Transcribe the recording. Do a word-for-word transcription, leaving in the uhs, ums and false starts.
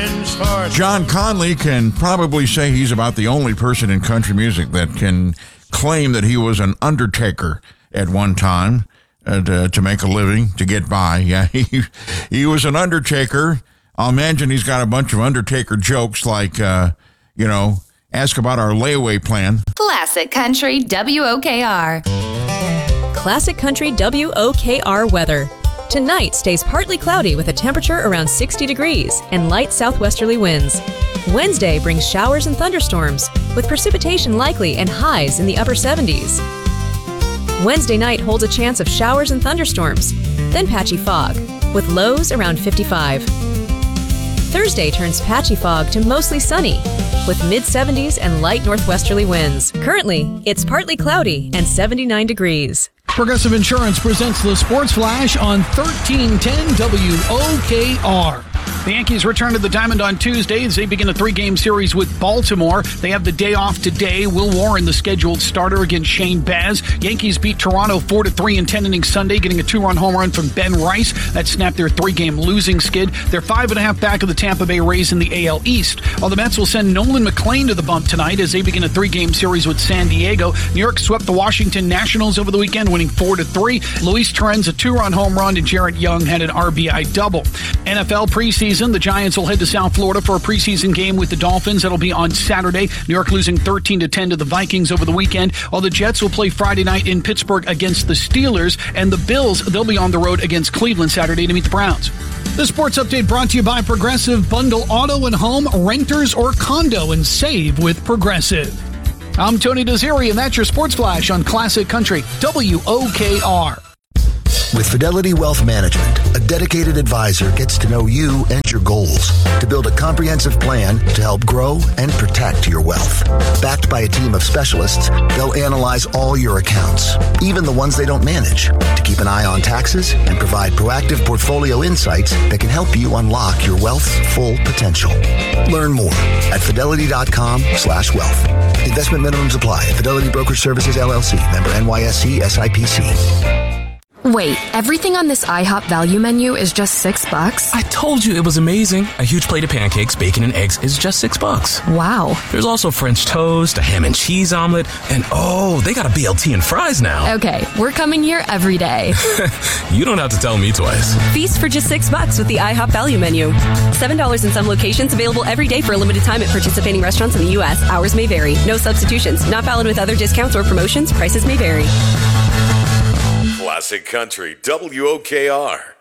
John Conley can probably say he's about the only person in country music that can claim that he was an undertaker at one time uh, to, to make a living, to get by. Yeah, he, he was an undertaker. I'll imagine he's got a bunch of undertaker jokes like, uh, you know, ask about our layaway plan. Classic Country W O K R. Classic Country W O K R weather. Tonight stays partly cloudy with a temperature around sixty degrees and light southwesterly winds. Wednesday brings showers and thunderstorms with precipitation likely and highs in the upper seventies. Wednesday night holds a chance of showers and thunderstorms, then patchy fog with lows around fifty-five. Thursday turns patchy fog to mostly sunny with mid-seventies and light northwesterly winds. Currently, it's partly cloudy and seventy-nine degrees. Progressive Insurance presents the Sports Flash on thirteen ten W O K R. The Yankees return to the Diamond on Tuesday as they begin a three-game series with Baltimore. They have the day off today. Will Warren, the scheduled starter against Shane Baz. Yankees beat Toronto four to three in ten innings Sunday, getting a two-run home run from Ben Rice. That snapped their three-game losing skid. They're five and a half back of the Tampa Bay Rays in the A L East. While the Mets will send Nolan McLean to the bump tonight as they begin a three-game series with San Diego. New York swept the Washington Nationals over the weekend, winning four to three. Luis Torrens a two-run home run, and Jarrett Young had an R B I double. N F L preseason, the Giants will head to South Florida for a preseason game with the Dolphins. That'll be on Saturday. New York losing thirteen to ten to the Vikings over the weekend. While the Jets will play Friday night in Pittsburgh against the Steelers. And the Bills, they'll be on the road against Cleveland Saturday to meet the Browns. The Sports Update brought to you by Progressive. Bundle auto and home, renters or condo, and save with Progressive. I'm Tony Desiri, and that's your Sports Flash on Classic Country W O K R. With Fidelity Wealth Management, a dedicated advisor gets to know you and your goals to build a comprehensive plan to help grow and protect your wealth. Backed by a team of specialists, they'll analyze all your accounts, even the ones they don't manage, to keep an eye on taxes and provide proactive portfolio insights that can help you unlock your wealth's full potential. Learn more at fidelity.com slash wealth. Investment minimums apply. Fidelity Brokerage Services, L L C. Member N Y S C S I P C. Wait, everything on this IHOP value menu is just six bucks? I told you it was amazing. A huge plate of pancakes, bacon, and eggs is just six bucks. Wow. There's also French toast, a ham and cheese omelet, and oh, they got a B L T and fries now. Okay, we're coming here every day. You don't have to tell me twice. Feast for just six bucks with the IHOP value menu. Seven dollars in some locations, available every day for a limited time at participating restaurants in the U S. Hours may vary. No substitutions. Not valid with other discounts or promotions. Prices may vary. Classic Country W O K R.